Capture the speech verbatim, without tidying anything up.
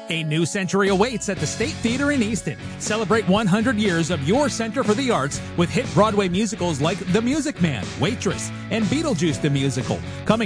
A new century awaits at the State Theater in Easton. Celebrate one hundred years of your Center for the Arts with hit Broadway musicals like The Music Man, Waitress, and Beetlejuice the Musical. Coming